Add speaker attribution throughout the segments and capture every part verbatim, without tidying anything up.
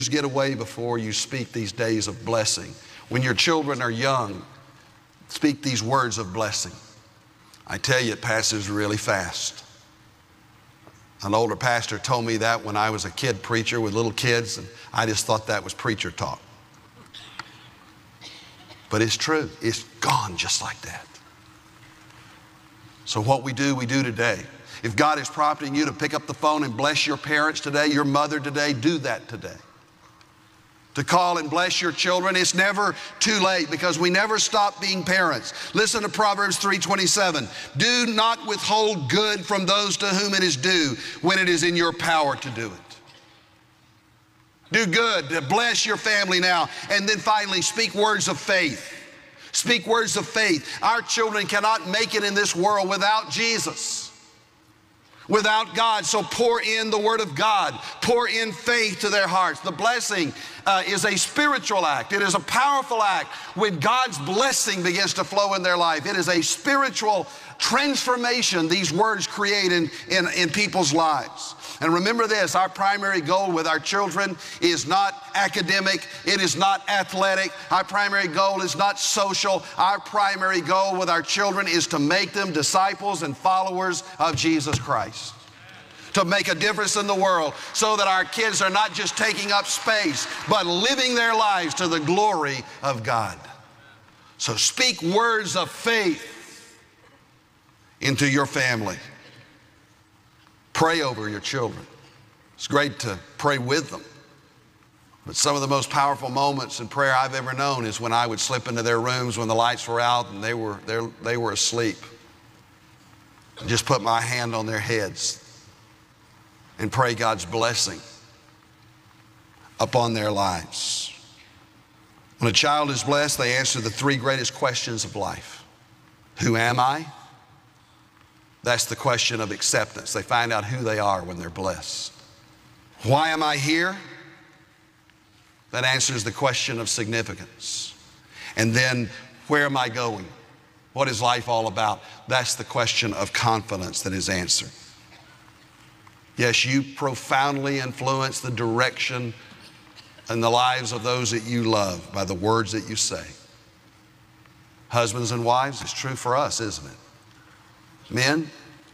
Speaker 1: get away before you speak these days of blessing. When your children are young, speak these words of blessing. I tell you, it passes really fast. An older pastor told me that when I was a kid preacher with little kids, and I just thought that was preacher talk. But it's true. It's gone just like that. So what we do, we do today. If God is prompting you to pick up the phone and bless your parents today, your mother today, do that today. To call and bless your children, it's never too late, because we never stop being parents. Listen to Proverbs three twenty-seven. Do not withhold good from those to whom it is due when it is in your power to do it. Do good to bless your family now. And then finally, speak words of faith. Speak words of faith. Our children cannot make it in this world without Jesus, without God. So pour in the Word of God. Pour in faith to their hearts. The blessing uh, is a spiritual act. It is a powerful act. When God's blessing begins to flow in their life, it is a spiritual transformation these words create in, in, in people's lives. And remember this, our primary goal with our children is not academic, it is not athletic, our primary goal is not social. Our primary goal with our children is to make them disciples and followers of Jesus Christ, to make a difference in the world, so that our kids are not just taking up space, but living their lives to the glory of God. So speak words of faith into your family. Pray over your children. It's great to pray with them. But some of the most powerful moments in prayer I've ever known is when I would slip into their rooms when the lights were out and they were, they were asleep. And just put my hand on their heads and pray God's blessing upon their lives. When a child is blessed, they answer the three greatest questions of life. Who am I? That's the question of acceptance. They find out who they are when they're blessed. Why am I here? That answers the question of significance. And then, where am I going? What is life all about? That's the question of confidence that is answered. Yes, you profoundly influence the direction and the lives of those that you love by the words that you say. Husbands and wives, it's true for us, isn't it? Men,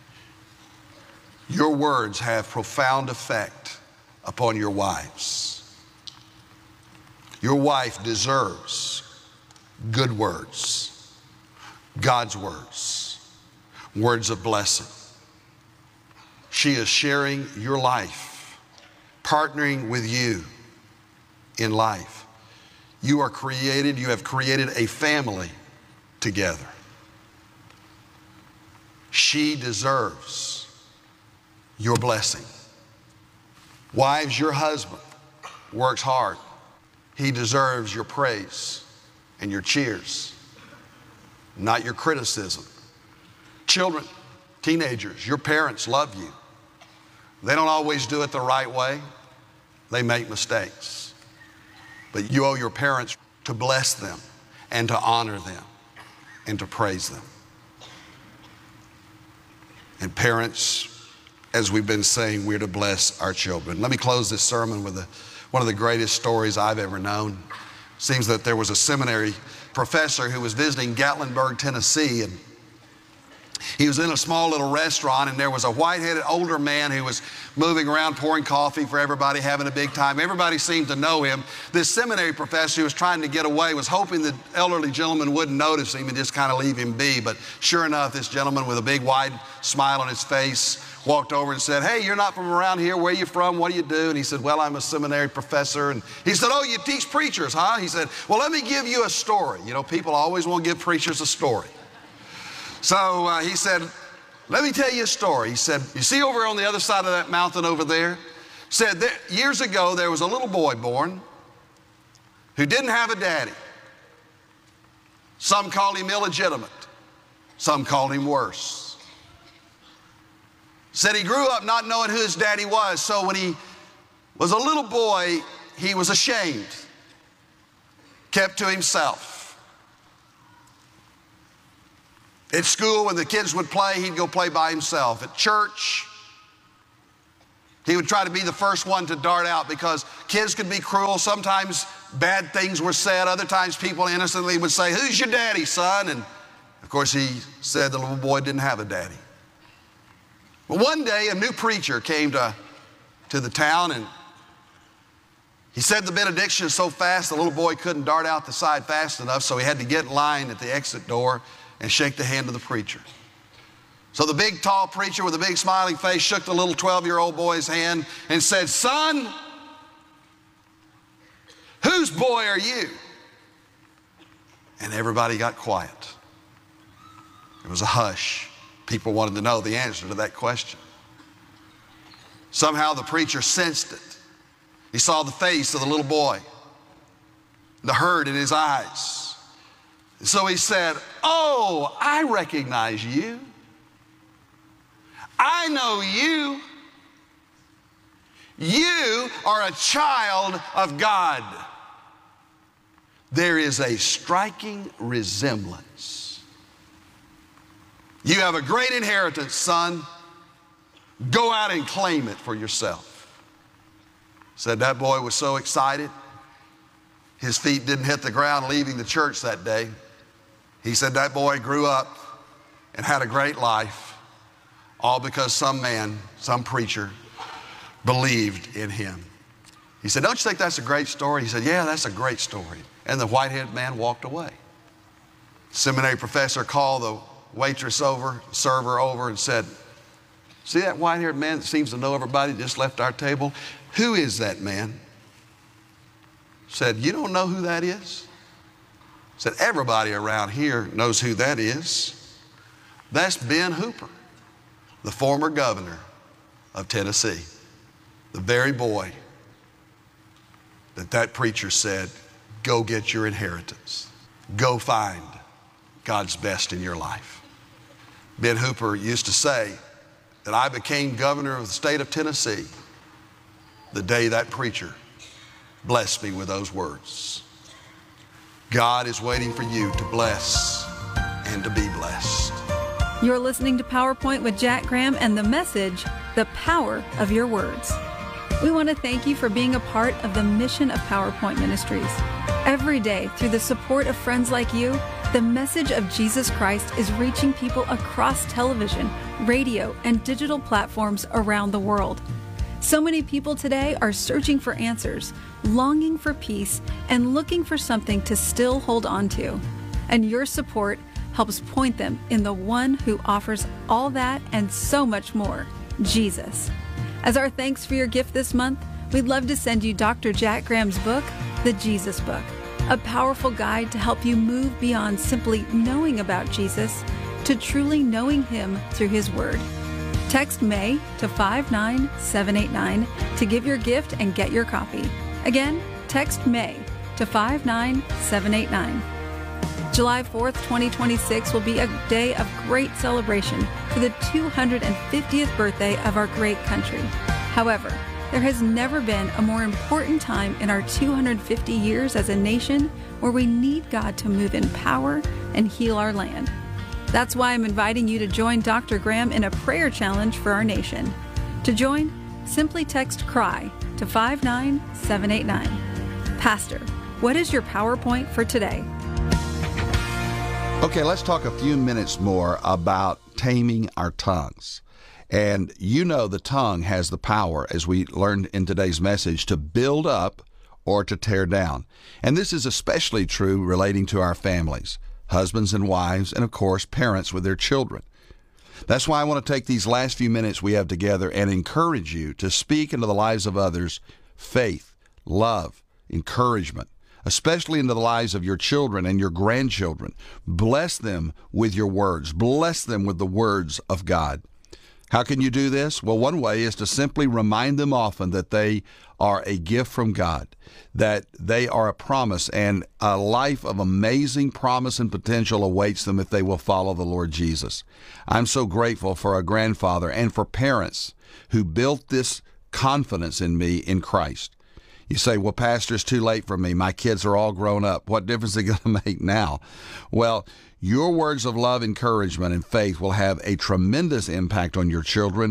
Speaker 1: your words have profound effect upon your wives. Your wife deserves good words, God's words, words of blessing. She is sharing your life, partnering with you in life. You are created, you have created a family together. She deserves your blessing. Wives, your husband works hard. He deserves your praise and your cheers, not your criticism. Children, teenagers, your parents love you. They don't always do it the right way. They make mistakes. But you owe your parents to bless them and to honor them and to praise them. And parents, as we've been saying, we're to bless our children. Let me close this sermon with a, one of the greatest stories I've ever known. It seems that there was a seminary professor who was visiting Gatlinburg, Tennessee, and he was in a small little restaurant, and there was a white-headed older man who was moving around pouring coffee for everybody, having a big time. Everybody seemed to know him. This seminary professor who was trying to get away was hoping the elderly gentleman wouldn't notice him and just kind of leave him be. But sure enough, this gentleman with a big wide smile on his face walked over and said, "Hey, you're not from around here. Where are you from? What do you do?" And he said, "Well, I'm a seminary professor." And he said, "Oh, you teach preachers, huh?" He said, "Well, let me give you a story." You know, people always want to give preachers a story. So uh, he said, "Let me tell you a story." He said, "You see over on the other side of that mountain over there?" Said, there, years ago, there was a little boy born who didn't have a daddy. Some called him illegitimate. Some called him worse. Said he grew up not knowing who his daddy was, so when he was a little boy, he was ashamed, kept to himself. At school, when the kids would play, he'd go play by himself. At church, He would try to be the first one to dart out because kids could be cruel. Sometimes bad things were said. Other times people innocently would say, "Who's your daddy, son?" And of course he said the little boy didn't have a daddy. But one day a new preacher came to, to the town, and he said the benediction so fast the little boy couldn't dart out the side fast enough, so he had to get in line at the exit door and shake the hand of the preacher. So the big tall preacher with a big smiling face shook the little twelve-year-old boy's hand and said, "Son, whose boy are you?" And everybody got quiet. There was a hush. People wanted to know the answer to that question. Somehow the preacher sensed it. He saw the face of the little boy, the hurt in his eyes. So he said, "Oh, I recognize you. I know you. You are a child of God. There is a striking resemblance. You have a great inheritance, son. Go out and claim it for yourself." Said that boy was so excited, his feet didn't hit the ground leaving the church that day. He said that boy grew up and had a great life, all because some man, some preacher, believed in him. He said, "Don't you think that's a great story?" He said, "Yeah, that's a great story." And the white-haired man walked away. The seminary professor called the waitress over, server over, and said, "See that white-haired man that seems to know everybody just left our table? Who is that man?" Said, "You don't know who that is?" Said, "Everybody around here knows who that is. That's Ben Hooper, the former governor of Tennessee, the very boy that that preacher said, go get your inheritance. Go find God's best in your life." Ben Hooper used to say that I became governor of the state of Tennessee the day that preacher blessed me with those words. God is waiting for you to bless and to be blessed.
Speaker 2: You're listening to PowerPoint with Jack Graham and the message, The Power of Your Words. We want to thank you for being a part of the mission of PowerPoint Ministries. Every day, through the support of friends like you, the message of Jesus Christ is reaching people across television, radio, and digital platforms around the world. So many people today are searching for answers, longing for peace, and looking for something to still hold on to. And your support helps point them in the one who offers all that and so much more, Jesus. As our thanks for your gift this month, we'd love to send you Doctor Jack Graham's book, The Jesus Book, a powerful guide to help you move beyond simply knowing about Jesus to truly knowing Him through His Word. Text May to five nine seven eight nine to give your gift and get your copy. Again, text May to five nine seven eight nine. July fourth, twenty twenty-six will be a day of great celebration for the two hundred fiftieth birthday of our great country. However, there has never been a more important time in our two hundred fifty years as a nation where we need God to move in power and heal our land. That's why I'm inviting you to join Doctor Graham in a prayer challenge for our nation. To join, simply text CRY to five nine seven eight nine. Pastor, what is your PowerPoint for today?
Speaker 3: Okay, let's talk a few minutes more about taming our tongues. And you know the tongue has the power, as we learned in today's message, to build up or to tear down. And this is especially true relating to our families, husbands and wives, and of course, parents with their children. That's why I want to take these last few minutes we have together and encourage you to speak into the lives of others faith, love, encouragement, especially into the lives of your children and your grandchildren. Bless them with your words. Bless them with the words of God. How can you do this? Well, one way is to simply remind them often that they are a gift from God, that they are a promise, and a life of amazing promise and potential awaits them if they will follow the Lord Jesus. I'm so grateful for a grandfather and for parents who built this confidence in me in Christ. You say, well, Pastor, it's too late for me. My kids are all grown up. What difference is it going to make now? Well, your words of love, encouragement, and faith will have a tremendous impact on your children.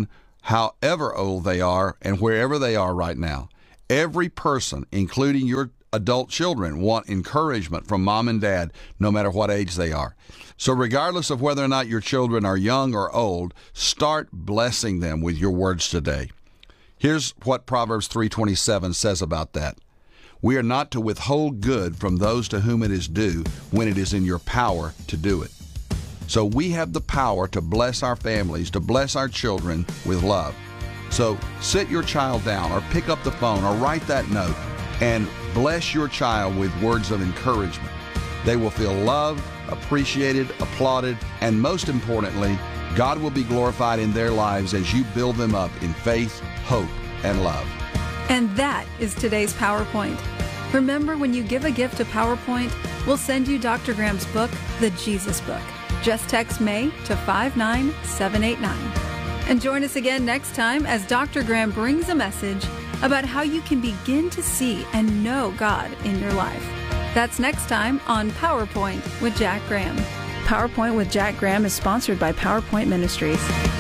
Speaker 3: however old they are and wherever they are right now. Every person, including your adult children, want encouragement from mom and dad, no matter what age they are. So regardless of whether or not your children are young or old, start blessing them with your words today. Here's what Proverbs three twenty-seven says about that. We are not to withhold good from those to whom it is due when it is in your power to do it. So we have the power to bless our families, to bless our children with love. So sit your child down or pick up the phone or write that note and bless your child with words of encouragement. They will feel loved, appreciated, applauded, and most importantly, God will be glorified in their lives as you build them up in faith, hope, and love.
Speaker 2: And that is today's PowerPoint. Remember, when you give a gift to PowerPoint, we'll send you Doctor Graham's book, The Jesus Book. Just text May to five nine seven eight nine. And join us again next time as Doctor Graham brings a message about how you can begin to see and know God in your life. That's next time on PowerPoint with Jack Graham. PowerPoint with Jack Graham is sponsored by PowerPoint Ministries.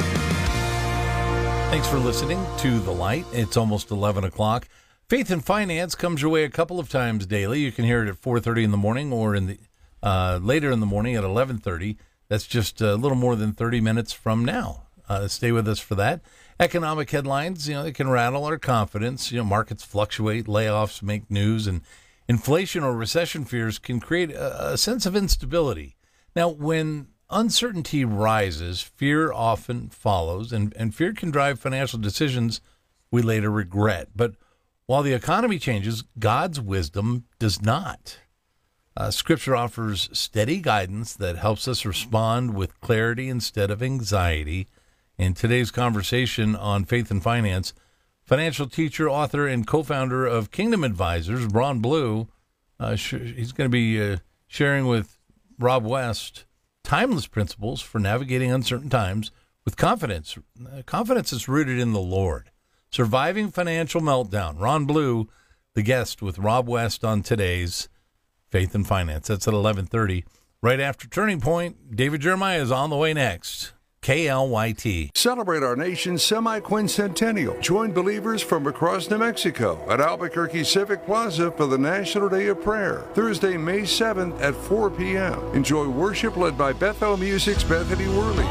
Speaker 4: Thanks for listening to The Light. It's almost eleven o'clock. Faith and Finance comes your way a couple of times daily. You can hear it at four thirty in the morning or in the uh, later in the morning at eleven thirty. That's just a little more than thirty minutes from now. Uh, stay with us for that. Economic headlines, you know, they can rattle our confidence. You know, markets fluctuate, layoffs make news, and inflation or recession fears can create a, a sense of instability. Now, when uncertainty rises, fear often follows, and, and fear can drive financial decisions we later regret. But while the economy changes, God's wisdom does not. Uh, Scripture offers steady guidance that helps us respond with clarity instead of anxiety. In today's conversation on Faith and Finance, financial teacher, author, and co-founder of Kingdom Advisors, Ron Blue, uh, sh- he's going to be uh, sharing with Rob West timeless principles for navigating uncertain times with confidence. Uh, confidence is rooted in the Lord. Surviving Financial Meltdown. Ron Blue, the guest with Rob West on today's Faith and Finance. That's at eleven thirty. Right after Turning Point, David Jeremiah is on the way next. K L Y T.
Speaker 5: Celebrate our nation's semi-quincentennial. Join believers from across New Mexico at Albuquerque Civic Plaza for the National Day of Prayer, Thursday, May seventh at four p.m. Enjoy worship led by Bethel Music's Bethany Worley.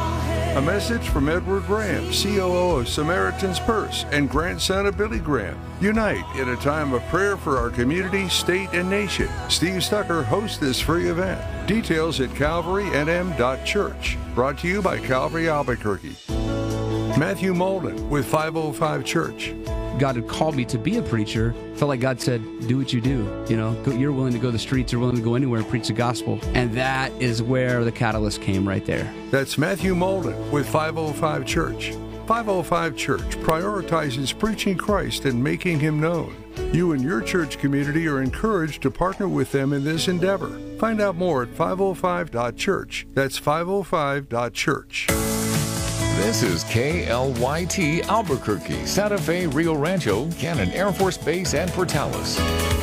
Speaker 5: A message from Edward Graham, C O O of Samaritan's Purse and grandson of Billy Graham. Unite in a time of prayer for our community, state, and nation. Steve Stucker hosts this free event. Details at calvary n m dot church. Brought to you by Calvary Albuquerque. Matthew Molden with five oh five Church.
Speaker 6: God had called me to be a preacher. Felt like God said, do what you do. You know, go, you're willing to go to the streets, you're willing to go anywhere and preach the gospel. And that is where the catalyst came right there.
Speaker 5: That's Matthew Molden with five oh five Church. five oh five Church prioritizes preaching Christ and making Him known. You and your church community are encouraged to partner with them in this endeavor. Find out more at five oh five dot church. That's five oh five dot church.
Speaker 7: This is K L Y T Albuquerque, Santa Fe, Rio Rancho, Cannon Air Force Base, and Portales.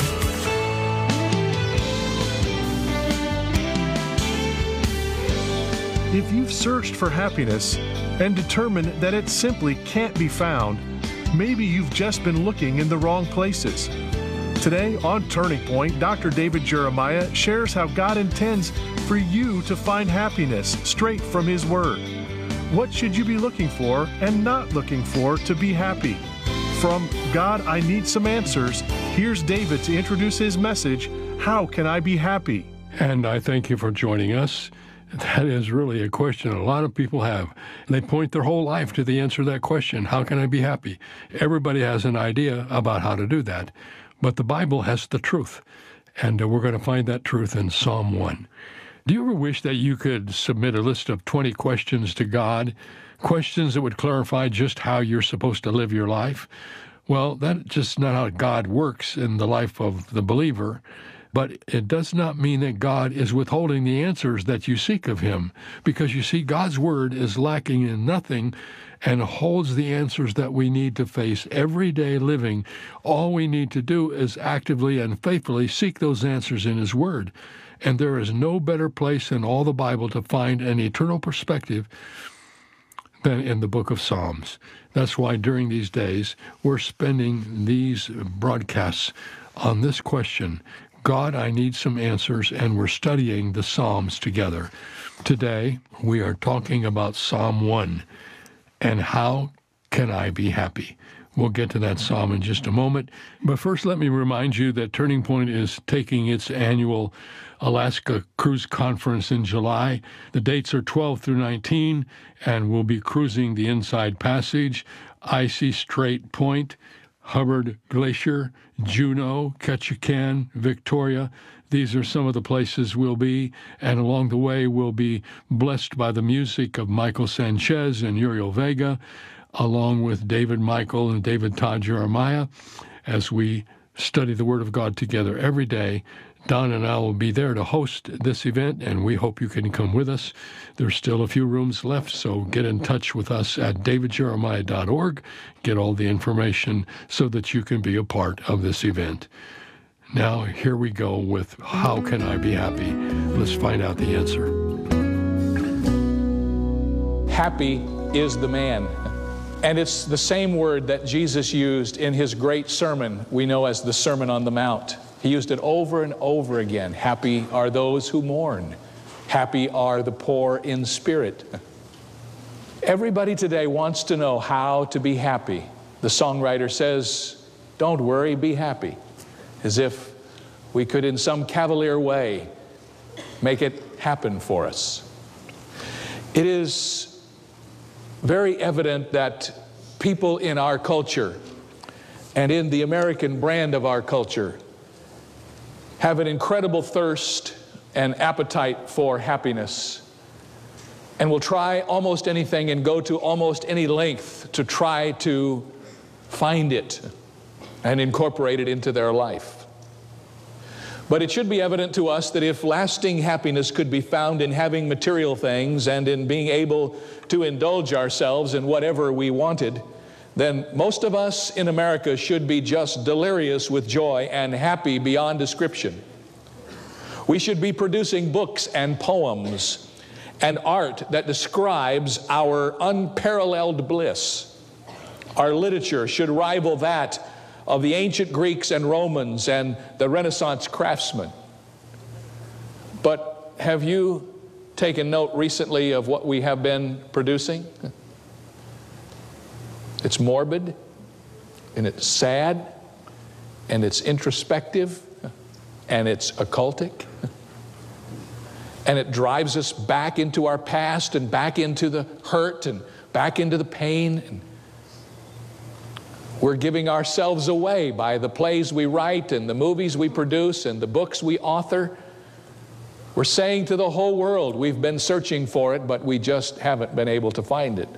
Speaker 8: If you've searched for happiness and determined that it simply can't be found, maybe you've just been looking in the wrong places. Today on Turning Point, Doctor David Jeremiah shares how God intends for you to find happiness straight from His Word. What should you be looking for and not looking for to be happy? From God, I Need Some Answers, here's David to introduce his message, How Can I Be Happy?
Speaker 9: And I thank you for joining us. That is really a question a lot of people have. They point their whole life to the answer to that question, how can I be happy? Everybody has an idea about how to do that, but the Bible has the truth, and we're going to find that truth in Psalm one. Do you ever wish that you could submit a list of twenty questions to God, questions that would clarify just how you're supposed to live your life? Well, that's just not how God works in the life of the believer. But it does not mean that God is withholding the answers that you seek of Him, because you see, God's Word is lacking in nothing and holds the answers that we need to face everyday living. All we need to do is actively and faithfully seek those answers in His Word. And there is no better place in all the Bible to find an eternal perspective than in the book of Psalms. That's why during these days we're spending these broadcasts on this question, God, I need some answers, and we're studying the Psalms together. Today we are talking about Psalm one, and how can I be happy? We'll get to that psalm in just a moment. But first, let me remind you that Turning Point is taking its annual Alaska Cruise Conference in July. The dates are twelve through nineteen, and we'll be cruising the Inside Passage, Icy Strait Point, Hubbard Glacier, Juneau, Ketchikan, Victoria. These are some of the places we'll be, and along the way we'll be blessed by the music of Michael Sanchez and Uriel Vega, along with David Michael and David Todd Jeremiah, as we study the Word of God together every day. Don and I will be there to host this event, and we hope you can come with us. There's still a few rooms left, so get in touch with us at david jeremiah dot org. Get all the information so that you can be a part of this event. Now, here we go with How Can I Be Happy? Let's find out the answer.
Speaker 10: Happy is the man. And it's the same word that Jesus used in his great sermon we know as the Sermon on the Mount. He used it over and over again. Happy are those who mourn. Happy are the poor in spirit. Everybody today wants to know how to be happy. The songwriter says, don't worry, be happy. As if we could in some cavalier way make it happen for us. It is very evident that people in our culture and in the American brand of our culture have an incredible thirst and appetite for happiness, and will try almost anything and go to almost any length to try to find it and incorporate it into their life. But it should be evident to us that if lasting happiness could be found in having material things and in being able to indulge ourselves in whatever we wanted, then most of us in America should be just delirious with joy and happy beyond description. We should be producing books and poems and art that describes our unparalleled bliss. Our literature should rival that of the ancient Greeks and Romans and the Renaissance craftsmen. But have you taken note recently of what we have been producing? It's morbid, and it's sad, and it's introspective, and it's occultic, and it drives us back into our past and back into the hurt and back into the pain. And we're giving ourselves away by the plays we write and the movies we produce and the books we author. We're saying to the whole world we've been searching for it, but we just haven't been able to find it.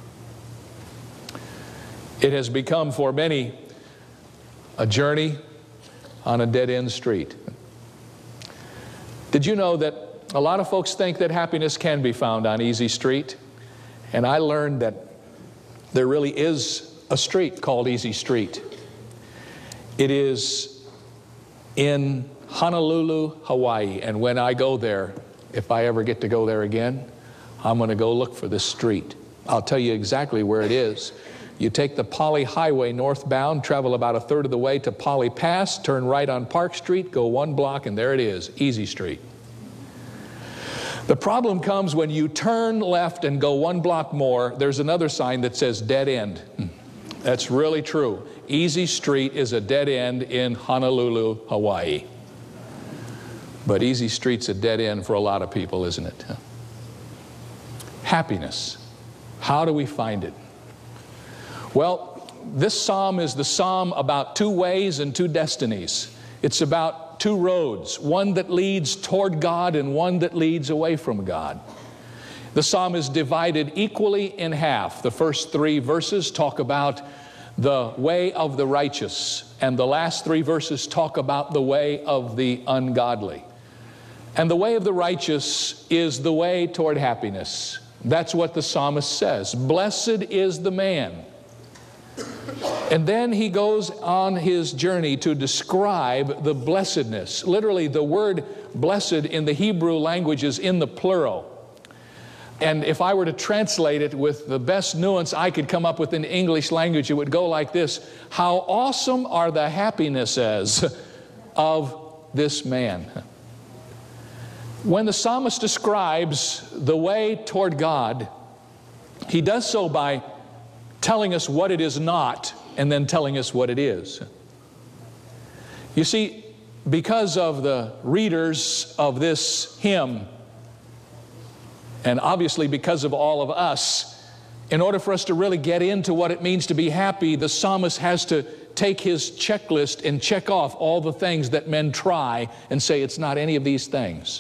Speaker 10: It has become for many a journey on a dead-end street. Did you know that a lot of folks think that happiness can be found on Easy Street? And I learned that there really is a street called Easy Street. It is in Honolulu, Hawaii, and when I go there, if I ever get to go there again, I'm going to go look for this street. I'll tell you exactly where it is. You take the Poly Highway northbound, travel about a third of the way to Poly Pass, turn right on Park Street, go one block, and there it is, Easy Street. The problem comes when you turn left and go one block more, there's another sign that says dead end. That's really true. Easy Street is a dead end in Honolulu, Hawaii. But Easy Street's a dead end for a lot of people, isn't it? Happiness. How do we find it? Well, this psalm is the psalm about two ways and two destinies. It's about two roads, one that leads toward God and one that leads away from God. The psalm is divided equally in half. The first three verses talk about the way of the righteous, and the last three verses talk about the way of the ungodly. And the way of the righteous is the way toward happiness. That's what the psalmist says. Blessed is the man. And then he goes on his journey to describe the blessedness. Literally, the word blessed in the Hebrew language is in the plural. And if I were to translate it with the best nuance I could come up with in the English language, it would go like this: how awesome are the happinesses of this man. When the psalmist describes the way toward God, he does so by telling us what it is not and then telling us what it is. You see, because of the readers of this hymn, and obviously because of all of us, in order for us to really get into what it means to be happy, the psalmist has to take his checklist and check off all the things that men try and say it's not any of these things.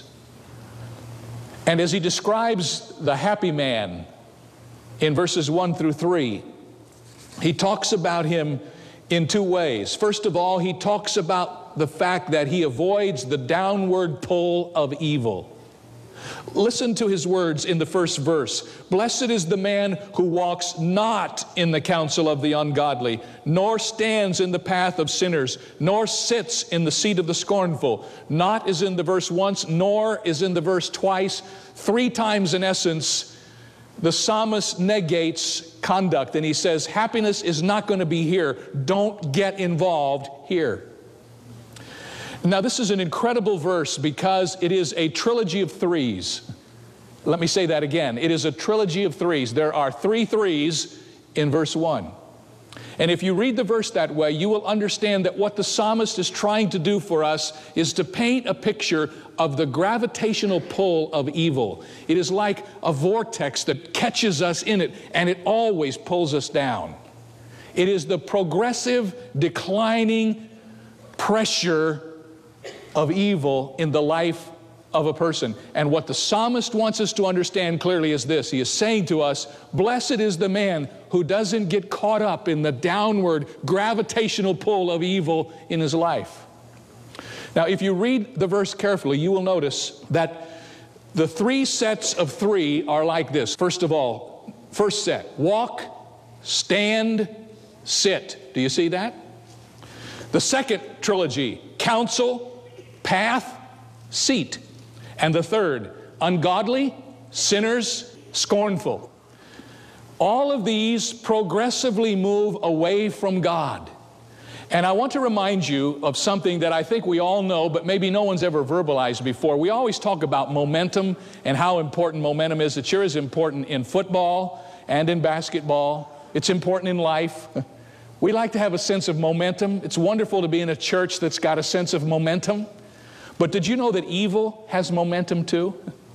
Speaker 10: And as he describes the happy man in verses one through three, he talks about him in two ways. First of all, he talks about the fact that he avoids the downward pull of evil. Listen to his words in the first verse. Blessed is the man who walks not in the counsel of the ungodly, nor stands in the path of sinners, nor sits in the seat of the scornful. Not is in the verse once, nor is in the verse twice. Three times in essence, the psalmist negates conduct, and he says, happiness is not going to be here. Don't get involved here. Now, this is an incredible verse because it is a trilogy of threes. Let me say that again. It is a trilogy of threes. There are three threes in verse one. And if you read the verse that way, you will understand that what the psalmist is trying to do for us is to paint a picture of the gravitational pull of evil. It is like a vortex that catches us in it, and it always pulls us down. It is the progressive, declining pressure of evil in the life of a person. And what the psalmist wants us to understand clearly is this. He is saying to us, blessed is the man who doesn't get caught up in the downward gravitational pull of evil in his life. Now, if you read the verse carefully, you will notice that the three sets of three are like this. First of all, first set, walk, stand, sit. Do you see that? The second trilogy, counsel, path, seat. And the third, ungodly, sinners, scornful. All of these progressively move away from God. And I want to remind you of something that I think we all know, but maybe no one's ever verbalized before. We always talk about momentum and how important momentum is. It sure is important in football and in basketball. It's important in life. We like to have a sense of momentum. It's wonderful to be in a church that's got a sense of momentum. But did you know that evil has momentum too?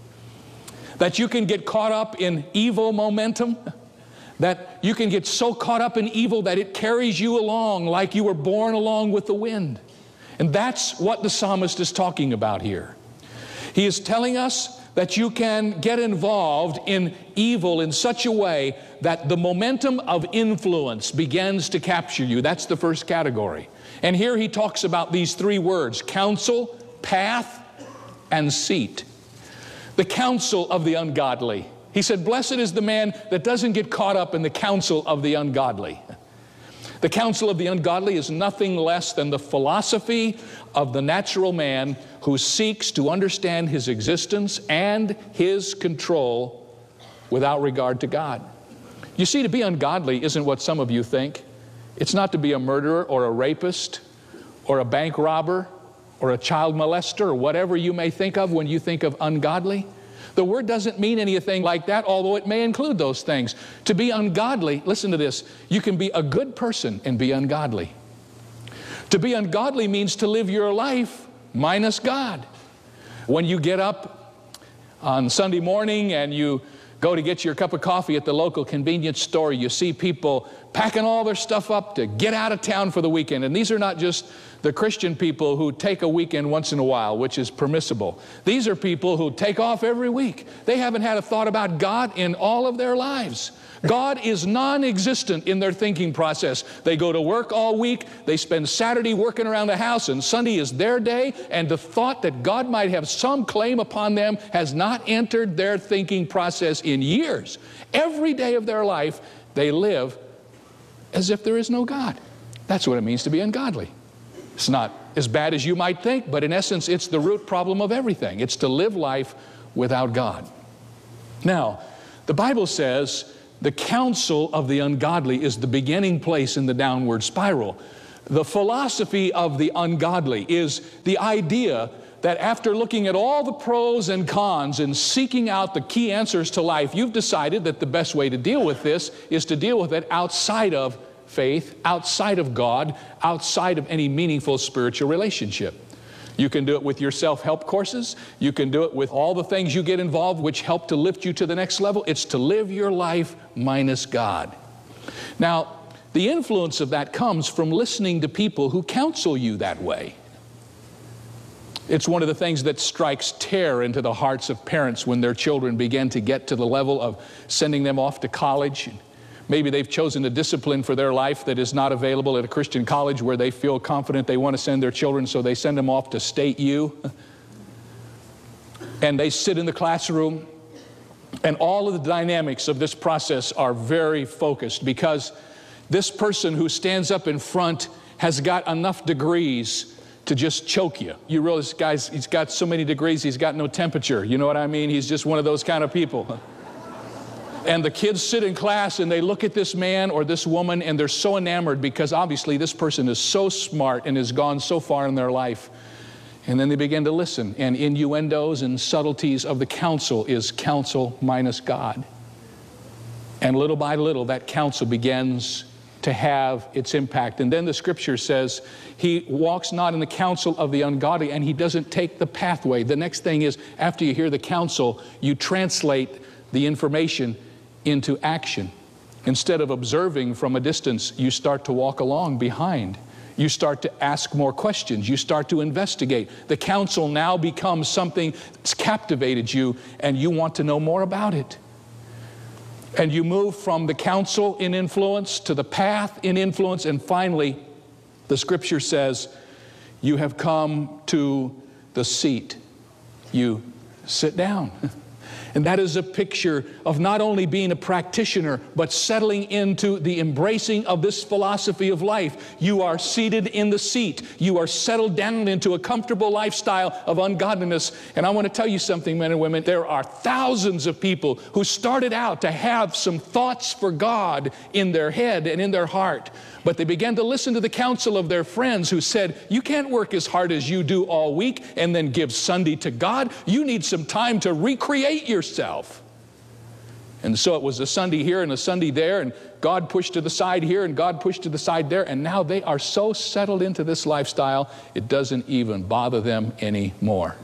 Speaker 10: That you can get caught up in evil momentum? That you can get so caught up in evil that it carries you along like you were born along with the wind. And that's what the psalmist is talking about here. He is telling us that you can get involved in evil in such a way that the momentum of influence begins to capture you. That's the first category. And here he talks about these three words, counsel, path, and seat. The counsel of the ungodly. He said, blessed is the man that doesn't get caught up in the counsel of the ungodly. The counsel of the ungodly is nothing less than the philosophy of the natural man who seeks to understand his existence and his control without regard to God. You see, to be ungodly isn't what some of you think. It's not to be a murderer or a rapist or a bank robber or a child molester or whatever you may think of when you think of ungodly. The word doesn't mean anything like that, although it may include those things. To be ungodly, listen to this, you can be a good person and be ungodly. To be ungodly means to live your life minus God. When you get up on Sunday morning and you go to get your cup of coffee at the local convenience store, you see people packing all their stuff up to get out of town for the weekend. And these are not just the Christian people who take a weekend once in a while, which is permissible. These are people who take off every week. They haven't had a thought about God in all of their lives. God is non-existent in their thinking process. They go to work all week. They spend Saturday working around the house, and Sunday is their day. And the thought that God might have some claim upon them has not entered their thinking process in years. Every day of their life, they live as if there is no God. That's what it means to be ungodly. It's not as bad as you might think, but in essence, it's the root problem of everything. It's to live life without God. Now, The Bible says the counsel of the ungodly is the beginning place in the downward spiral. The philosophy of the ungodly is the idea that after looking at all the pros and cons and seeking out the key answers to life, you've decided that the best way to deal with this is to deal with it outside of faith, outside of God, outside of any meaningful spiritual relationship. You can do it with your self-help courses. You can do it with all the things you get involved which help to lift you to the next level. It's to live your life minus God. Now, the influence of that comes from listening to people who counsel you that way. It's one of the things that strikes terror into the hearts of parents when their children begin to get to the level of sending them off to college. Maybe they've chosen a discipline for their life that is not available at a Christian college where they feel confident they want to send their children, so they send them off to State U. And they sit in the classroom, and all of the dynamics of this process are very focused because this person who stands up in front has got enough degrees to just choke you. You realize, guys, he's got so many degrees, he's got no temperature. You know what I mean? He's just one of those kind of people. And the kids sit in class and they look at this man or this woman and they're so enamored because obviously this person is so smart and has gone so far in their life. And then they begin to listen, and innuendos and subtleties of the counsel is counsel minus God. And little by little that counsel begins to have its impact. And then the scripture says he walks not in the counsel of the ungodly, and he doesn't take the pathway. The next thing is, after you hear the counsel, you translate the information into action. Instead of observing from a distance, you start to walk along behind. You start to ask more questions. You start to investigate. The counsel now becomes something that's captivated you, and you want to know more about it. And you move from the counsel in influence to the path in influence, and finally, the scripture says, you have come to the seat. You sit down. And that is a picture of not only being a practitioner, but settling into the embracing of this philosophy of life. You are seated in the seat. You are settled down into a comfortable lifestyle of ungodliness. And I want to tell you something, men and women. There are thousands of people who started out to have some thoughts for God in their head and in their heart. But they began to listen to the counsel of their friends who said, you can't work as hard as you do all week and then give Sunday to God. You need some time to recreate yourself. And so it was a Sunday here and a Sunday there, and God pushed to the side here and God pushed to the side there, and now they are so settled into this lifestyle, it doesn't even bother them anymore.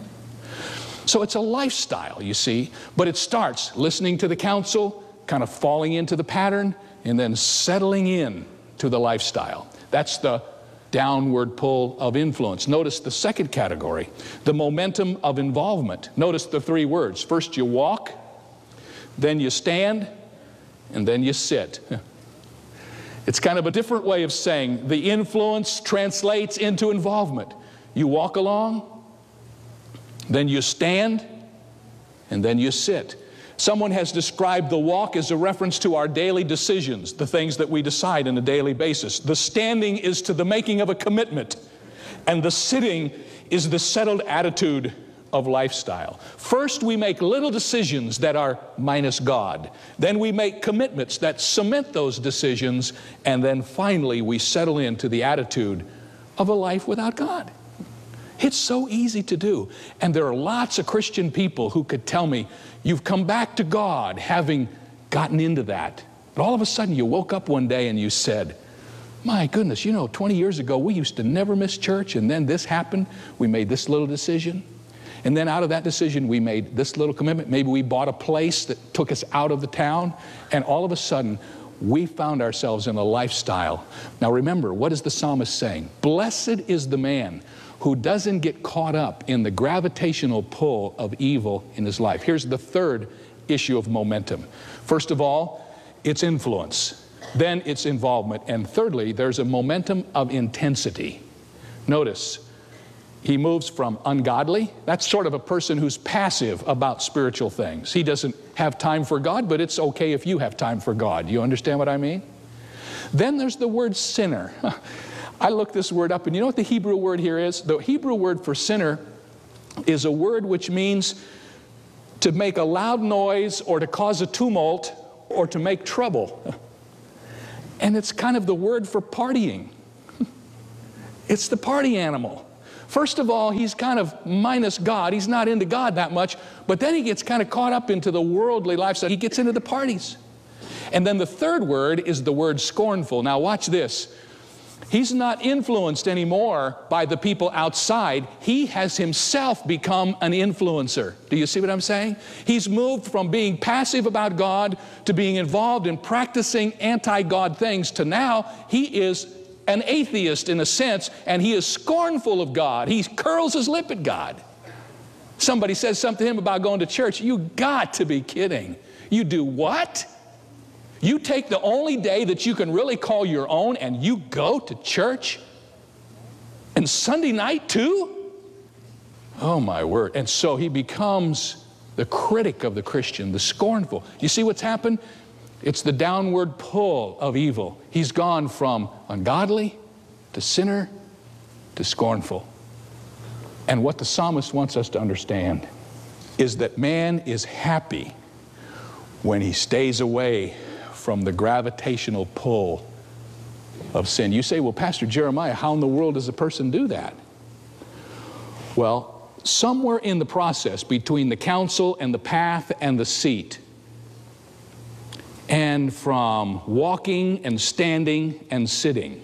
Speaker 10: So it's a lifestyle, you see, but it starts listening to the counsel, kind of falling into the pattern, and then settling in to the lifestyle. That's the downward pull of influence. Notice the second category, the momentum of involvement. Notice the three words. First you walk, then you stand, and then you sit. It's kind of a different way of saying the influence translates into involvement. You walk along, then you stand, and then you sit. Someone has described the walk as a reference to our daily decisions, the things that we decide on a daily basis. The standing is to the making of a commitment, and the sitting is the settled attitude of lifestyle. First, we make little decisions that are minus God. Then we make commitments that cement those decisions, and then finally we settle into the attitude of a life without God. It's so easy to do. And there are lots of Christian people who could tell me, you've come back to God having gotten into that. But all of a sudden you woke up one day and you said, my goodness, you know, twenty years ago we used to never miss church, and then this happened. We made this little decision. And then out of that decision we made this little commitment. Maybe we bought a place that took us out of the town, and all of a sudden we found ourselves in a lifestyle. Now remember, what is the psalmist saying? Blessed is the man who doesn't get caught up in the gravitational pull of evil in his life. Here's the third issue of momentum. First of all, it's influence. Then it's involvement. And thirdly, there's a momentum of intensity. Notice, he moves from ungodly. That's sort of a person who's passive about spiritual things. He doesn't have time for God, but it's okay if you have time for God. You understand what I mean? Then there's the word sinner. I looked this word up, and you know what the Hebrew word here is? The Hebrew word for sinner is a word which means to make a loud noise or to cause a tumult or to make trouble. And it's kind of the word for partying. It's the party animal. First of all, he's kind of minus God. He's not into God that much. But then he gets kind of caught up into the worldly lifestyle. He gets into the parties. And then the third word is the word scornful. Now watch this. He's not influenced anymore by the people outside. He has himself become an influencer. Do you see what I'm saying? He's moved from being passive about God to being involved in practicing anti-God things to now he is an atheist in a sense, and he is scornful of God. He curls his lip at God. Somebody says something to him about going to church. You got to be kidding. You do what? You take the only day that you can really call your own and you go to church? And Sunday night too? Oh my word. And so he becomes the critic of the Christian, the scornful. You see what's happened? It's the downward pull of evil. He's gone from ungodly to sinner to scornful. And what the psalmist wants us to understand is that man is happy when he stays away from the gravitational pull of sin. You say, well, Pastor Jeremiah, how in the world does a person do that? Well, somewhere in the process between the counsel and the path and the seat, and from walking and standing and sitting,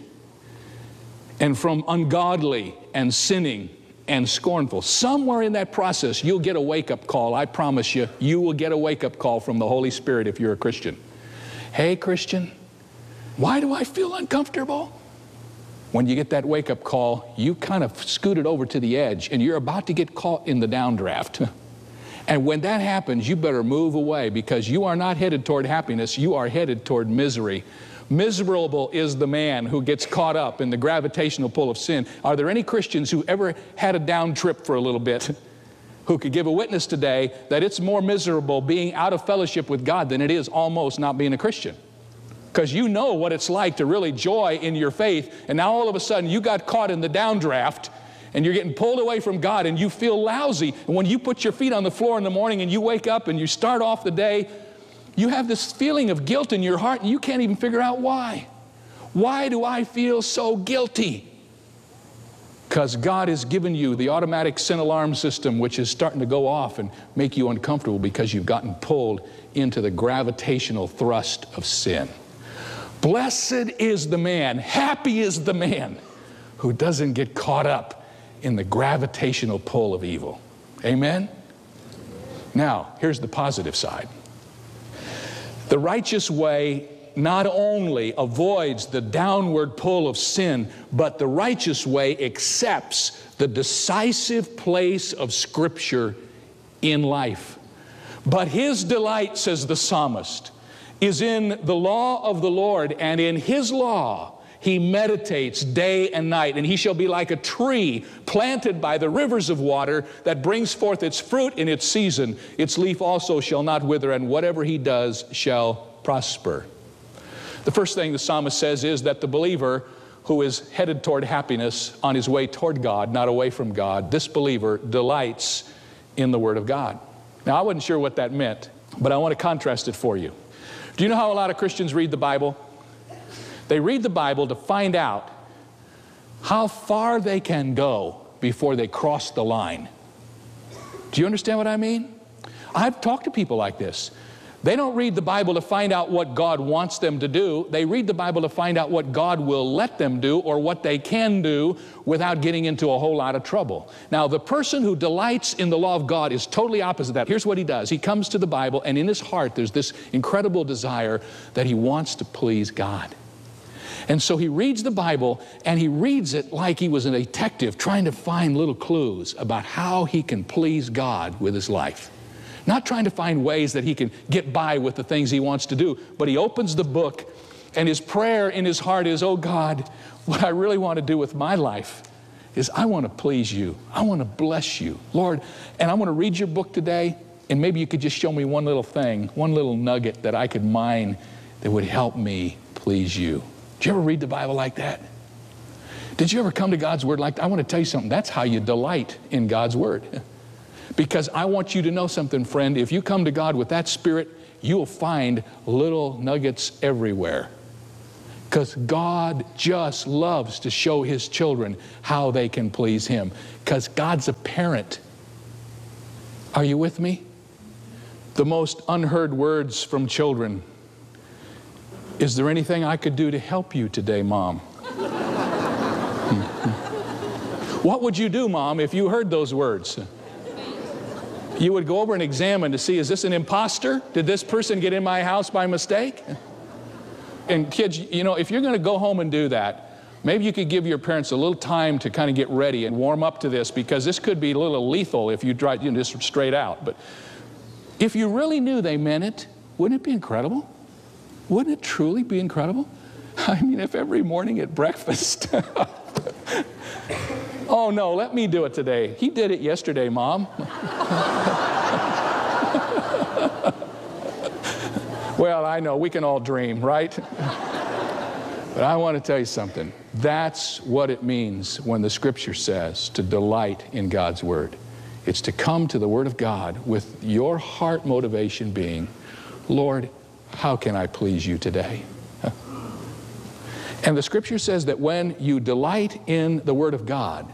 Speaker 10: and from ungodly and sinning and scornful, somewhere in that process you'll get a wake-up call. I promise you, you will get a wake-up call from the Holy Spirit if you're a Christian. Hey, Christian, why do I feel uncomfortable? When you get that wake-up call, you kind of scooted over to the edge and you're about to get caught in the downdraft. And when that happens, you better move away, because you are not headed toward happiness, you are headed toward misery. Miserable is the man who gets caught up in the gravitational pull of sin. Are there any Christians who ever had a down trip for a little bit who could give a witness today that it's more miserable being out of fellowship with God than it is almost not being a Christian? Because you know what it's like to really joy in your faith, and now all of a sudden you got caught in the downdraft and you're getting pulled away from God and you feel lousy. And when you put your feet on the floor in the morning and you wake up and you start off the day, you have this feeling of guilt in your heart and you can't even figure out why. Why do I feel so guilty? Because God has given you the automatic sin alarm system, which is starting to go off and make you uncomfortable because you've gotten pulled into the gravitational thrust of sin. Blessed is the man, happy is the man who doesn't get caught up in the gravitational pull of evil. Amen? Now, here's the positive side. The righteous way not only avoids the downward pull of sin, but the righteous way accepts the decisive place of Scripture in life. But his delight, says the psalmist, is in the law of the Lord, and in his law he meditates day and night. And he shall be like a tree planted by the rivers of water that brings forth its fruit in its season. Its leaf also shall not wither, and whatever he does shall prosper. The first thing the psalmist says is that the believer who is headed toward happiness on his way toward God, not away from God, this believer delights in the Word of God. Now, I wasn't sure what that meant, but I want to contrast it for you. Do you know how a lot of Christians read the Bible? They read the Bible to find out how far they can go before they cross the line. Do you understand what I mean? I've talked to people like this. They don't read the Bible to find out what God wants them to do. They read the Bible to find out what God will let them do or what they can do without getting into a whole lot of trouble. Now, the person who delights in the law of God is totally opposite of that. Here's what he does. He comes to the Bible, and in his heart there's this incredible desire that he wants to please God. And so he reads the Bible, and he reads it like he was a detective trying to find little clues about how he can please God with his life. Not trying to find ways that he can get by with the things he wants to do, but he opens the book, and his prayer in his heart is, oh God, what I really want to do with my life is I want to please you. I want to bless you, Lord, and I want to read your book today, and maybe you could just show me one little thing, one little nugget that I could mine that would help me please you. Did you ever read the Bible like that? Did you ever come to God's Word like that? I want to tell you something. That's how you delight in God's Word. Because I want you to know something, friend. If you come to God with that spirit, you'll find little nuggets everywhere. Because God just loves to show His children how they can please Him. Because God's a parent. Are you with me? The most unheard words from children. Is there anything I could do to help you today, Mom? What would you do, Mom, if you heard those words? You would go over and examine to see, is this an imposter? Did this person get in my house by mistake? And kids, you know, if you're going to go home and do that, maybe you could give your parents a little time to kind of get ready and warm up to this, because this could be a little lethal if you try, you know, just straight out. But if you really knew they meant it, wouldn't it be incredible? Wouldn't it truly be incredible? I mean, if every morning at breakfast, oh no, let me do it today. He did it yesterday, Mom. Well, I know, we can all dream, right? But I want to tell you something. That's what it means when the Scripture says to delight in God's Word. It's to come to the Word of God with your heart motivation being, Lord, how can I please you today? And the Scripture says that when you delight in the Word of God,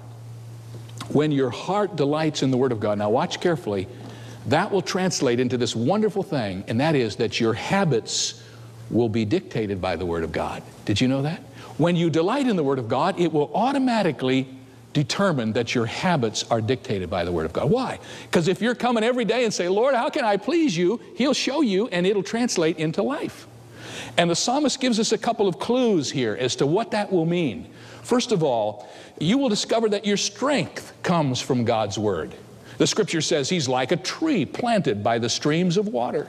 Speaker 10: when your heart delights in the Word of God, now watch carefully, that will translate into this wonderful thing, and that is that your habits will be dictated by the Word of God. Did you know that? When you delight in the Word of God, it will automatically determine that your habits are dictated by the Word of God. Why? Because if you're coming every day and say, Lord, how can I please you? He'll show you, and it'll translate into life. And the psalmist gives us a couple of clues here as to what that will mean. First of all, you will discover that your strength comes from God's Word. The Scripture says He's like a tree planted by the streams of water.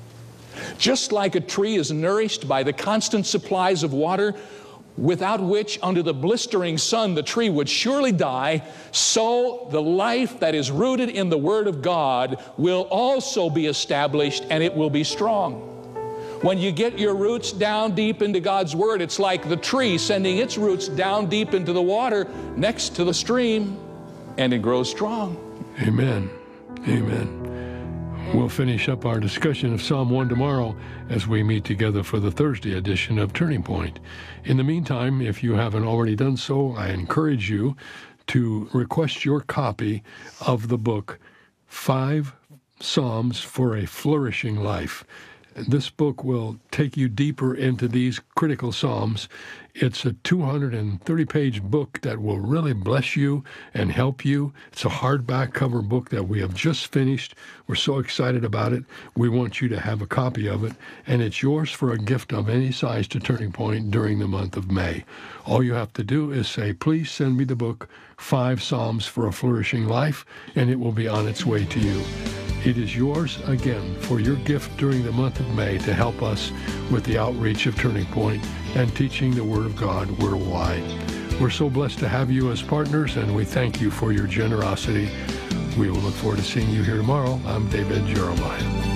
Speaker 10: Just like a tree is nourished by the constant supplies of water, without which under the blistering sun the tree would surely die, so the life that is rooted in the Word of God will also be established, and it will be strong. When you get your roots down deep into God's Word, it's like the tree sending its roots down deep into the water next to the stream, and it grows strong.
Speaker 9: Amen. Amen. We'll finish up our discussion of Psalm one tomorrow as we meet together for the Thursday edition of Turning Point. In the meantime, if you haven't already done so, I encourage you to request your copy of the book, Five Psalms for a Flourishing Life. This book will take you deeper into these critical psalms. It's a two hundred thirty page book that will really bless you and help you. It's a hardback cover book that we have just finished. We're so excited about it. We want you to have a copy of it, and it's yours for a gift of any size to Turning Point during the month of May. All you have to do is say, please send me the book, Five Psalms for a Flourishing Life, and it will be on its way to you. It is yours, again, for your gift during the month of May to help us with the outreach of Turning Point and teaching the Word of God worldwide. We're so blessed to have you as partners, and we thank you for your generosity. We will look forward to seeing you here tomorrow. I'm David Jeremiah.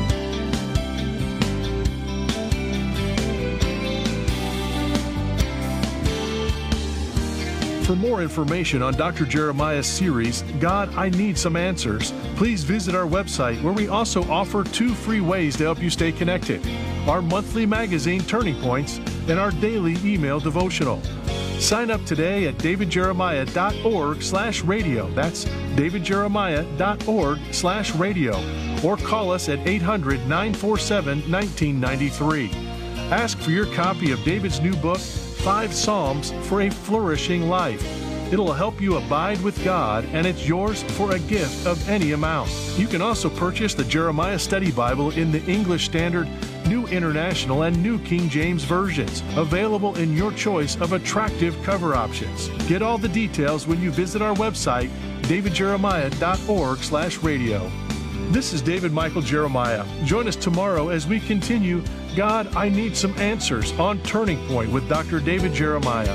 Speaker 8: For more information on Doctor Jeremiah's series, God, I Need Some Answers, please visit our website, where we also offer two free ways to help you stay connected: our monthly magazine, Turning Points, and our daily email devotional. Sign up today at davidjeremiah.org slash radio. That's davidjeremiah.org slash radio. Or call us at eight hundred, nine four seven, one nine nine three. Ask for your copy of David's new book, Five Psalms for a Flourishing Life. It'll help you abide with God, and it's yours for a gift of any amount. You can also purchase the Jeremiah Study Bible in the English Standard, New International, and New King James versions, available in your choice of attractive cover options. Get all the details when you visit our website, davidjeremiah.org slash radio. This is David Michael Jeremiah. Join us tomorrow as we continue God, I Need Some Answers on Turning Point with Doctor David Jeremiah.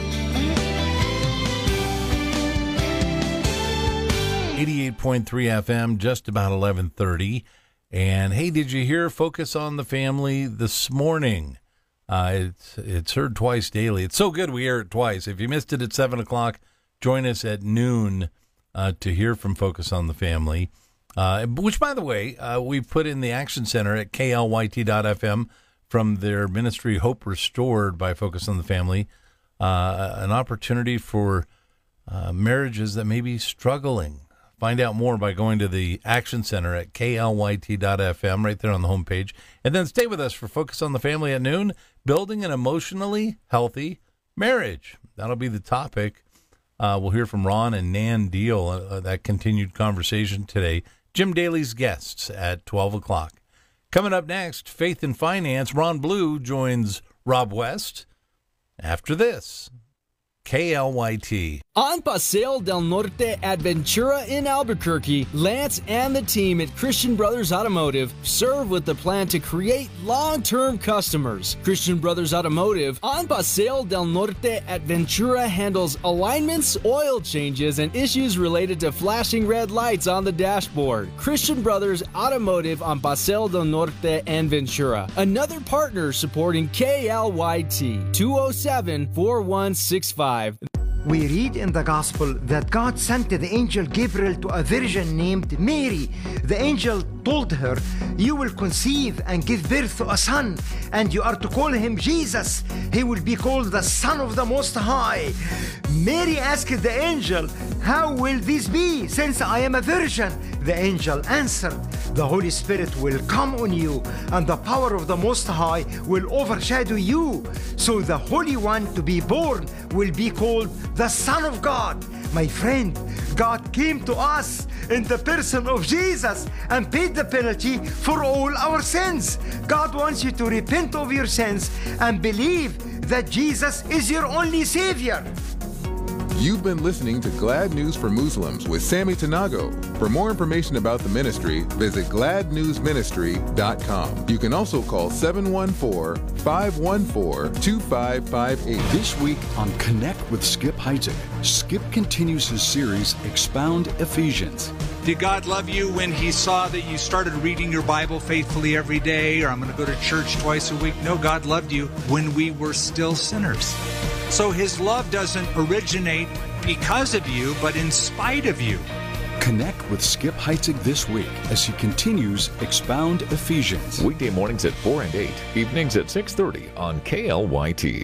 Speaker 4: eighty-eight point three F M, just about eleven thirty. And hey, did you hear Focus on the Family this morning? Uh, it's it's heard twice daily. It's so good we hear it twice. If you missed it at seven o'clock, join us at noon uh, to hear from Focus on the Family. uh, which, by the way, uh, we put in the Action Center at K L Y T dot F M from their ministry Hope Restored by Focus on the Family, uh, an opportunity for uh, marriages that may be struggling. Find out more by going to the Action Center at K L Y T dot F M right there on the homepage. And then stay with us for Focus on the Family at noon, building an emotionally healthy marriage. That'll be the topic. Uh, we'll hear from Ron and Nan Deal, uh, that continued conversation today. Jim Daly's guests at twelve o'clock. Coming up next, Faith and Finance. Ron Blue joins Rob West after this. K L Y T.
Speaker 11: On Paseo del Norte at Ventura in Albuquerque, Lance and the team at Christian Brothers Automotive serve with the plan to create long-term customers. Christian Brothers Automotive on Paseo del Norte at Ventura handles alignments, oil changes, and issues related to flashing red lights on the dashboard. Christian Brothers Automotive on Paseo del Norte and Ventura. Another partner supporting K L Y T. two oh seven, four one six five.
Speaker 12: We read in the Gospel that God sent the angel Gabriel to a virgin named Mary. The angel told her, "You will conceive and give birth to a son, and you are to call him Jesus. He will be called the Son of the Most High." Mary asked the angel, "How will this be, since I am a virgin?" The angel answered, "The Holy Spirit will come on you, and the power of the Most High will overshadow you. So the Holy One to be born will be called the Son of God." My friend, God came to us in the person of Jesus and paid the penalty for all our sins. God wants you to repent of your sins and believe that Jesus is your only Savior.
Speaker 13: You've been listening to Glad News for Muslims with Sammy Tanago. For more information about the ministry, visit glad news ministry dot com. You can also call seven one four, five one four, two five five eight.
Speaker 14: This week on Connect with Skip Heitzig, Skip continues his series, Expound Ephesians.
Speaker 15: Did God love you when he saw that you started reading your Bible faithfully every day, or I'm going to go to church twice a week? No, God loved you when we were still sinners. So his love doesn't originate because of you, but in spite of you.
Speaker 14: Connect with Skip Heitzig this week as he continues Expound Ephesians.
Speaker 7: Weekday mornings at four and eight, evenings at six thirty on K L Y T.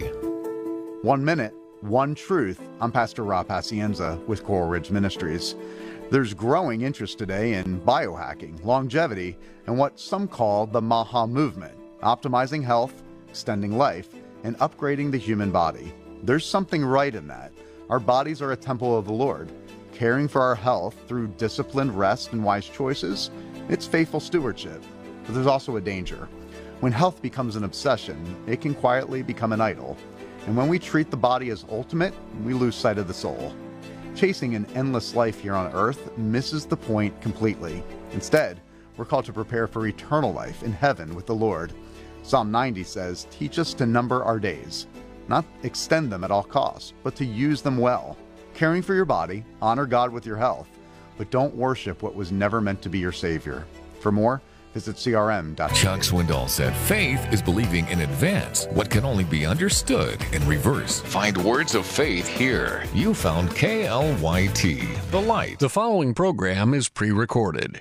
Speaker 16: One minute, one truth. I'm Pastor Rob Pacienza with Coral Ridge Ministries. There's growing interest today in biohacking, longevity, and what some call the MAHA movement, optimizing health, extending life, and upgrading the human body. There's something right in that. Our bodies are a temple of the Lord. Caring for our health through disciplined rest and wise choices, it's faithful stewardship. But there's also a danger. When health becomes an obsession, it can quietly become an idol. And when we treat the body as ultimate, we lose sight of the soul. Chasing an endless life here on earth misses the point completely. Instead, we're called to prepare for eternal life in heaven with the Lord. Psalm ninety says, "Teach us to number our days." Not extend them at all costs, but to use them well. Caring for your body, honor God with your health, but don't worship what was never meant to be your Savior. For more, visit C R M dot C A.
Speaker 7: Chuck Swindoll said faith is believing in advance what can only be understood in reverse. Find words of faith here. You found K L Y T, The Light.
Speaker 17: The following program is pre-recorded.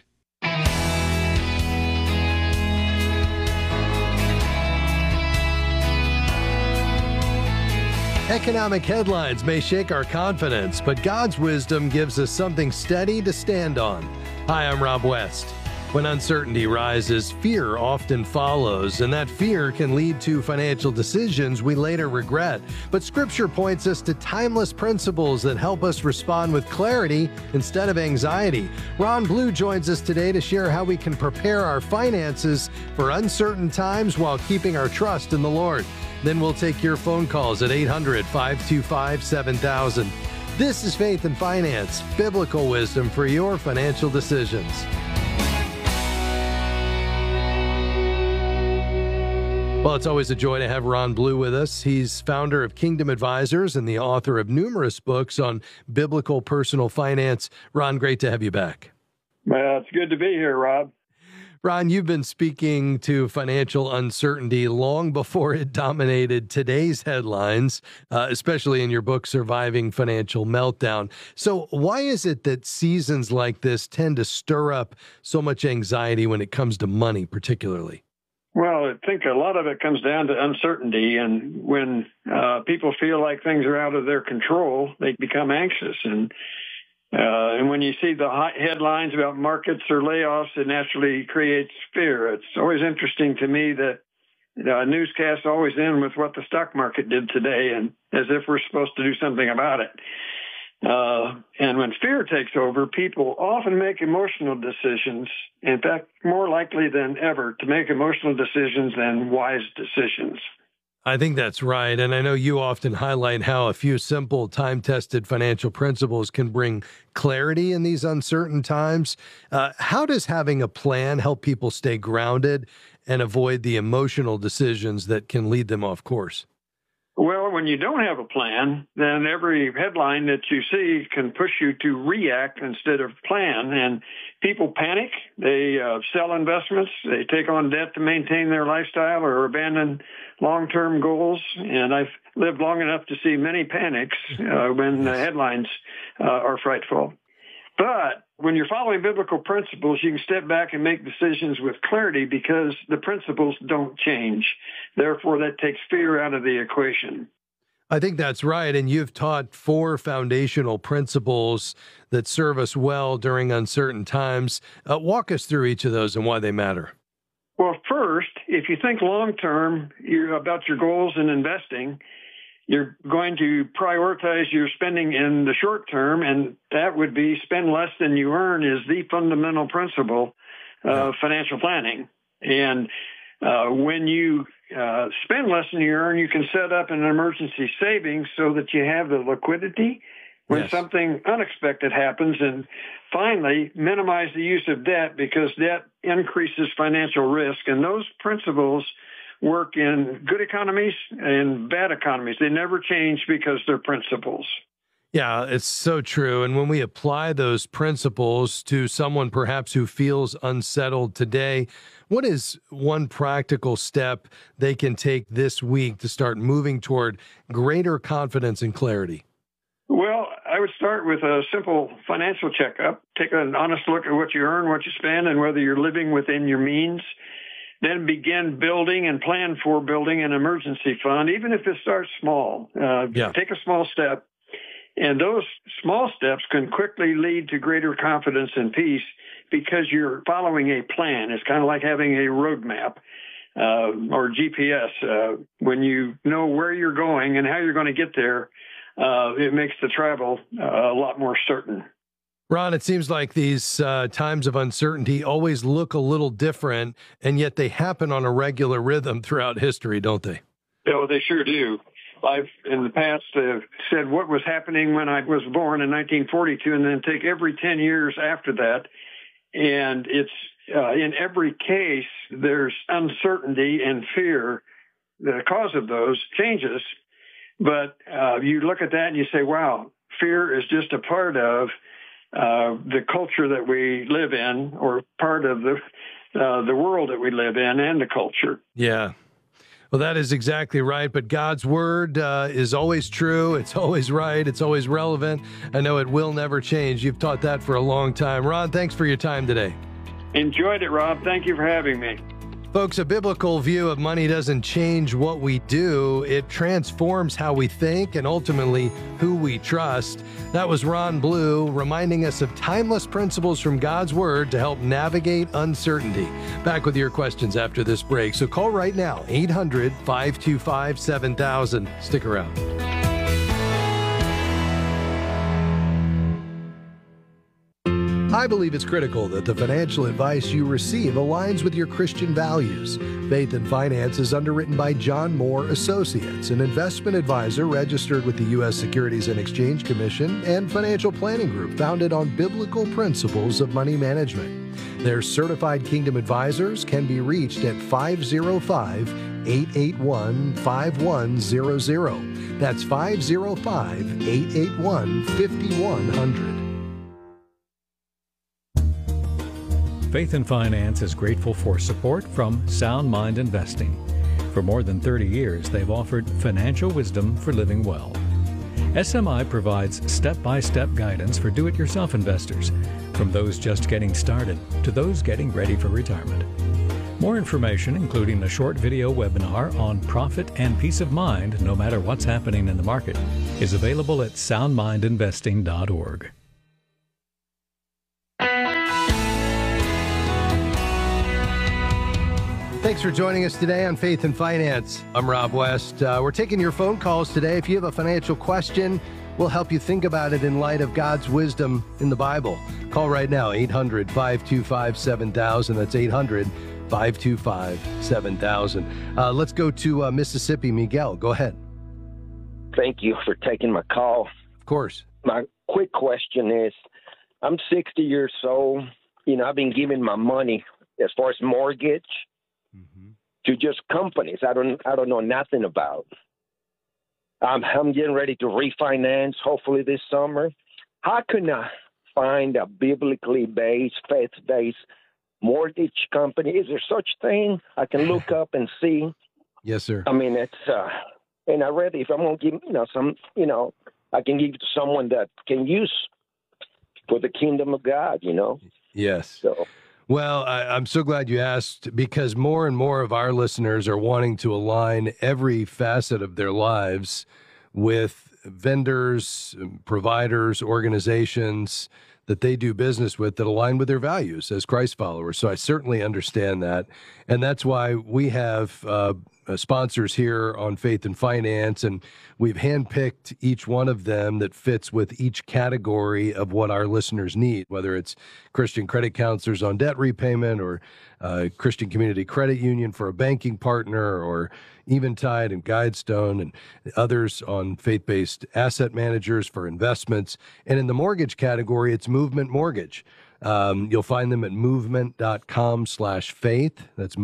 Speaker 18: Economic headlines may shake our confidence, but God's wisdom gives us something steady to stand on. Hi, I'm Rob West. When uncertainty rises, fear often follows, and that fear can lead to financial decisions we later regret. But Scripture points us to timeless principles that help us respond with clarity instead of anxiety. Ron Blue joins us today to share how we can prepare our finances for uncertain times while keeping our trust in the Lord. Then we'll take your phone calls at eight hundred, five two five, seven thousand. This is Faith and Finance, biblical wisdom for your financial decisions. Well, it's always a joy to have Ron Blue with us. He's founder of Kingdom Advisors and the author of numerous books on biblical personal finance. Ron, great to have you back.
Speaker 19: Well, it's good to be here, Rob.
Speaker 18: Ron, you've been speaking to financial uncertainty long before it dominated today's headlines, uh, especially in your book, Surviving Financial Meltdown. So why is it that seasons like this tend to stir up so much anxiety when it comes to money, particularly?
Speaker 19: Well, I think a lot of it comes down to uncertainty. And when uh, people feel like things are out of their control, they become anxious. And Uh, and when you see the hot headlines about markets or layoffs, it naturally creates fear. It's always interesting to me that you know, newscasts always end with what the stock market did today, and as if we're supposed to do something about it. Uh, and when fear takes over, people often make emotional decisions. In fact, more likely than ever to make emotional decisions than wise decisions.
Speaker 18: I think that's right. And I know you often highlight how a few simple, time-tested financial principles can bring clarity in these uncertain times. Uh, how does having a plan help people stay grounded and avoid the emotional decisions that can lead them off course?
Speaker 19: Well, when you don't have a plan, then every headline that you see can push you to react instead of plan. And people panic. They uh, sell investments. They take on debt to maintain their lifestyle or abandon long-term goals. And I've lived long enough to see many panics uh, when the headlines uh, are frightful. But when you're following biblical principles, you can step back and make decisions with clarity because the principles don't change. Therefore, that takes fear out of the equation.
Speaker 18: I think that's right. And you've taught four foundational principles that serve us well during uncertain times. Uh, walk us through each of those and why they matter.
Speaker 19: Well, first, if you think long-term you're about your goals in investing, you're going to prioritize your spending in the short term, and that would be spend less than you earn is the fundamental principle of financial planning. And uh, when you uh, spend less than you earn, you can set up an emergency savings so that you have the liquidity when yes. something unexpected happens. And finally, minimize the use of debt because debt increases financial risk. And those principles work in good economies and bad economies. They never change because they're principles.
Speaker 18: Yeah, it's so true. And when we apply those principles to someone perhaps who feels unsettled today, what is one practical step they can take this week to start moving toward greater confidence and clarity?
Speaker 19: Well, I would start with a simple financial checkup. Take an honest look at what you earn, what you spend, and whether you're living within your means. Then begin building and plan for building an emergency fund, even if it starts small. Uh, yeah. Take a small step. And those small steps can quickly lead to greater confidence and peace because you're following a plan. It's kind of like having a roadmap uh, or G P S. Uh, when you know where you're going and how you're going to get there, uh, it makes the travel uh, a lot more certain.
Speaker 18: Ron, it seems like these uh, times of uncertainty always look a little different, and yet they happen on a regular rhythm throughout history, don't they?
Speaker 19: Oh, they sure do. I've, in the past, uh, said what was happening when I was born in nineteen forty-two, and then take every ten years after that. And it's uh, in every case, there's uncertainty and fear. The cause of those changes. But uh, you look at that and you say, wow, fear is just a part of Uh, the culture that we live in, or part of the uh, the world that we live in, and the culture.
Speaker 18: Yeah. Well, that is exactly right. But God's word uh, is always true. It's always right. It's always relevant. I know it will never change. You've taught that for a long time. Ron, thanks for your time today.
Speaker 19: Enjoyed it, Rob. Thank you for having me.
Speaker 18: Folks, a biblical view of money doesn't change what we do. It transforms how we think and ultimately who we trust. That was Ron Blue reminding us of timeless principles from God's Word to help navigate uncertainty. Back with your questions after this break. So call right now, eight hundred, five two five, seven thousand. Stick around. I believe it's critical that the financial advice you receive aligns with your Christian values. Faith and Finance is underwritten by John Moore Associates, an investment advisor registered with the U S Securities and Exchange Commission and financial planning group founded on biblical principles of money management. Their certified Kingdom advisors can be reached at five oh five, eight eight one, five one zero zero. That's five oh five, eight eight one, five one zero zero.
Speaker 20: Faith and Finance is grateful for support from Sound Mind Investing. For more than thirty years, they've offered financial wisdom for living well. S M I provides step-by-step guidance for do-it-yourself investors, from those just getting started to those getting ready for retirement. More information, including a short video webinar on profit and peace of mind no matter what's happening in the market, is available at sound mind investing dot org.
Speaker 18: Thanks for joining us today on Faith and Finance. I'm Rob West. Uh, we're taking your phone calls today. If you have a financial question, we'll help you think about it in light of God's wisdom in the Bible. Call right now, eight hundred, five two five, seven thousand. That's eight hundred, five two five, seven thousand. Uh, let's go to uh, Mississippi. Miguel, go ahead.
Speaker 21: Thank you for taking my call.
Speaker 18: Of course.
Speaker 21: My quick question is, I'm sixty years old. You know, I've been giving my money as far as mortgage mm-hmm. to just companies I don't I don't know nothing about. I'm, I'm getting ready to refinance, hopefully this summer. How can I find a biblically based, faith-based mortgage company? Is there such thing I can look up and see?
Speaker 18: Yes, sir.
Speaker 21: I mean, it's, uh, and I read if I'm going to give, you know, some, you know, I can give it to someone that can use for the kingdom of God, you know?
Speaker 18: Yes.
Speaker 21: So.
Speaker 18: Well, I, I'm so glad you asked, because more and more of our listeners are wanting to align every facet of their lives with vendors, providers, organizations that they do business with that align with their values as Christ followers. So I certainly understand that. And that's why we have uh, sponsors here on Faith and Finance, and we've handpicked each one of them that fits with each category of what our listeners need, whether it's Christian credit counselors on debt repayment, or uh, Christian Community Credit Union for a banking partner, or Eventide and Guidestone, and others on faith-based asset managers for investments. And in the mortgage category, it's Movement Mortgage. Um, you'll find them at movement.com slash faith. That's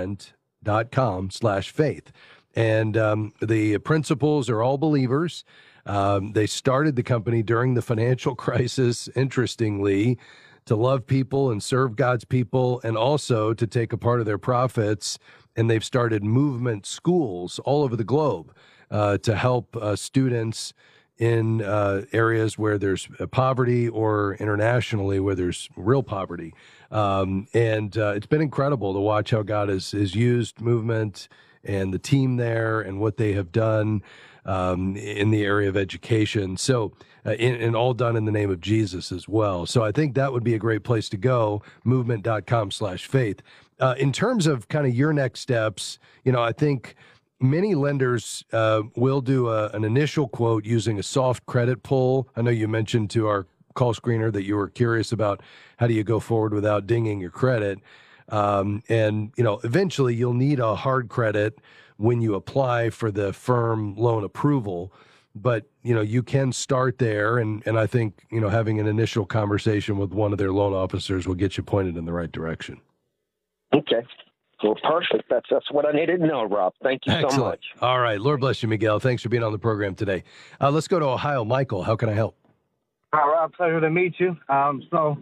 Speaker 18: movement.com slash faith. And um, the principals are all believers. Um, they started the company during the financial crisis, interestingly, to love people and serve God's people, and also to take a part of their profits. And they've started movement schools all over the globe uh, to help uh, students in uh, areas where there's poverty, or internationally where there's real poverty. Um, and uh, it's been incredible to watch how God has, has used Movement and the team there and what they have done um, in the area of education. So, uh, in, and all done in the name of Jesus as well. So I think that would be a great place to go, movement.com slash faith. Uh, in terms of kind of your next steps, you know, I think many lenders uh, will do a, an initial quote using a soft credit pull. I know you mentioned to our call screener that you were curious about how do you go forward without dinging your credit. Um, and, you know, eventually you'll need a hard credit when you apply for the firm loan approval. But, you know, you can start there. And, and I think, you know, having an initial conversation with one of their loan officers will get you pointed in the right direction.
Speaker 21: Okay. Well, perfect. That's that's what I needed to know, Rob. Thank you
Speaker 18: Excellent.
Speaker 21: so much.
Speaker 18: All right. Lord bless you, Miguel. Thanks for being on the program today. Uh, let's go to Ohio. Michael, how can I help?
Speaker 22: Hi, Rob. Pleasure to meet you. Um, so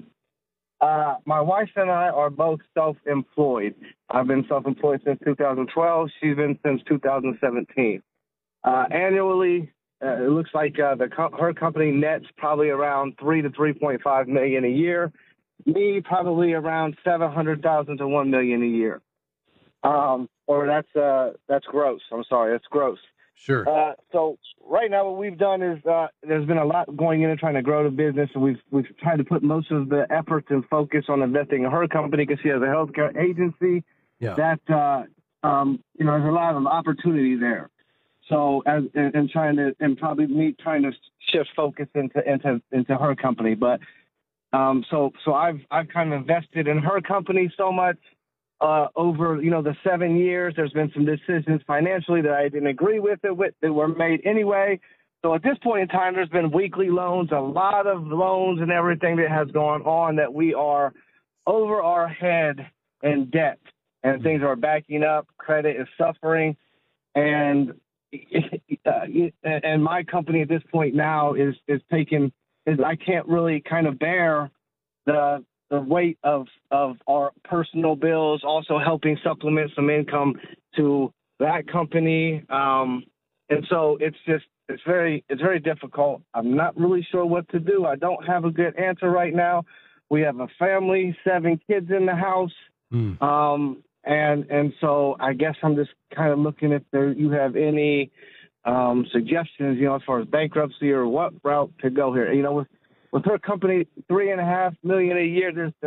Speaker 22: uh, my wife and I are both self-employed. I've been self-employed since two thousand twelve. She's been since two thousand seventeen. Uh, annually, uh, it looks like uh, the co- her company nets probably around three to three point five million a year. Me, probably around seven hundred thousand to one million a year. Um, or that's uh, that's gross. I'm sorry, that's gross.
Speaker 18: Sure.
Speaker 22: Uh, so right now, what we've done is uh, there's been a lot going in and trying to grow the business, and we've we've tried to put most of the efforts and focus on investing in her company because she has a healthcare agency.
Speaker 18: Yeah.
Speaker 22: That uh, um, you know, there's a lot of opportunity there. So as and, and trying to and probably me trying to shift focus into into into her company, but. Um, so, so I've, I've kind of invested in her company so much, uh, over, you know, the seven years, there's been some decisions financially that I didn't agree with it with that were made anyway. So at this point in time, there's been weekly loans, a lot of loans and everything that has gone on that we are over our head in debt, and things are backing up. Credit is suffering. And, uh, and my company at this point now is, is taking, is I can't really kind of bear the the weight of of our personal bills, also helping supplement some income to that company. Um, and so it's just it's very it's very difficult. I'm not really sure what to do. I don't have a good answer right now. We have a family, seven kids in the house.
Speaker 18: Mm.
Speaker 22: Um, and and so I guess I'm just kind of looking if there you have any um, suggestions, you know, as far as bankruptcy or what route to go here. You know, with with her company, three and a half million a year, there's